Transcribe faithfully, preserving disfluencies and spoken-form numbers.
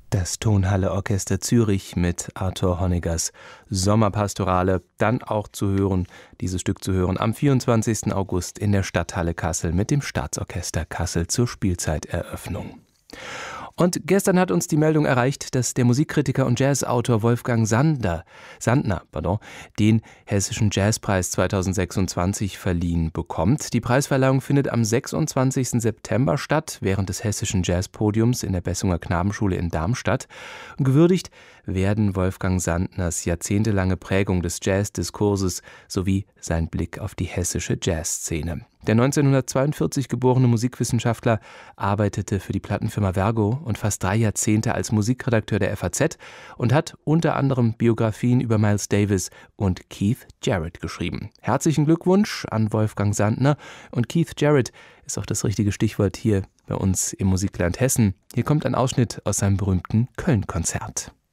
Das Tonhalle Orchester Zürich mit Arthur Honeggers Sommerpastorale, dann auch zu hören, dieses Stück zu hören am vierundzwanzigsten August in der Stadthalle Kassel mit dem Staatsorchester Kassel zur Spielzeiteröffnung. Und gestern hat uns die Meldung erreicht, dass der Musikkritiker und Jazzautor Wolfgang Sander, Sandner pardon, den Hessischen Jazzpreis zweitausendsechsundzwanzig verliehen bekommt. Die Preisverleihung findet am sechsundzwanzigsten September statt, während des Hessischen Jazzpodiums in der Bessunger Knabenschule in Darmstadt. Und gewürdigt werden Wolfgang Sandners jahrzehntelange Prägung des Jazzdiskurses sowie sein Blick auf die hessische Jazzszene. Der neunzehnhundertzweiundvierzig geborene Musikwissenschaftler arbeitete für die Plattenfirma Vergo und fast drei Jahrzehnte als Musikredakteur der F A Z und hat unter anderem Biografien über Miles Davis und Keith Jarrett geschrieben. Herzlichen Glückwunsch an Wolfgang Sandner, und Keith Jarrett ist auch das richtige Stichwort hier bei uns im Musikland Hessen. Hier kommt ein Ausschnitt aus seinem berühmten Köln-Konzert.